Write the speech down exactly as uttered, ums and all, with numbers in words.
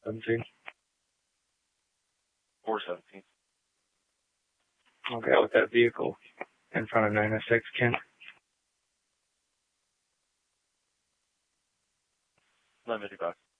seventeen. four seventeen. Okay, with that vehicle in front of nine oh six, Kent. eleven fifty-five.